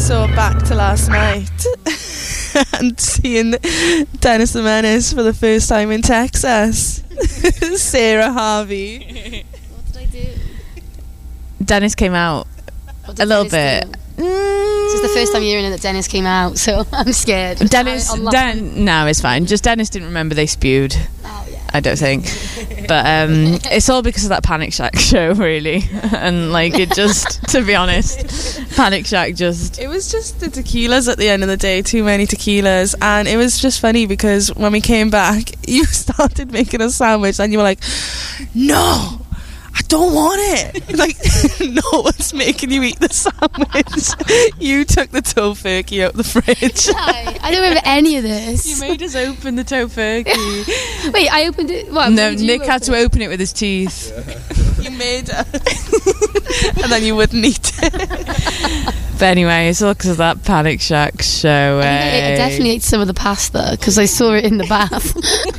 So back to last night and seeing Dennis the Menace for the first time in Texas. Sarah Harvey. What did I do? Dennis came out a little bit. This is the first time hearing that Dennis came out, so I'm scared. No, it's fine. Just Dennis didn't remember they spewed. Oh, yeah. I don't think. But it's all because of that Panic Shack show, really. And, like, it just, to be honest, Panic Shack just... It was just the tequilas at the end of the day, too many tequilas. And it was just funny because when we came back, you started making a sandwich and you were like, no, I don't want it. Like, no one's making you eat the sandwich. You took the tofurkey out the fridge. I don't remember any of this. You made us open the tofurkey. Wait, I opened it. What? No, Nick had to open it with his teeth. You made it. And then you wouldn't eat it. But anyway, it's all because of that Panic Shack show. I definitely ate some of the pasta because I saw it in the bath.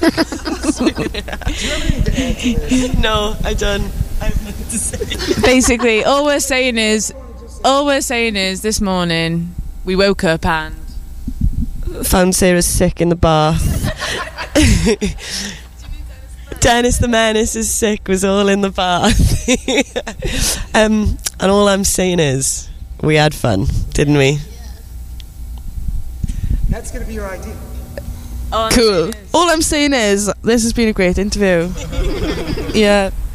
No, I don't. I have nothing to say. Basically, all we're saying is this morning we woke up and Found Sarah sick in the bath. Dennis the Menace is sick, was all in the bath. And all I'm saying is we had fun, didn't we? That's going to be your idea. Cool. All I'm saying is this has been a great interview. Yeah.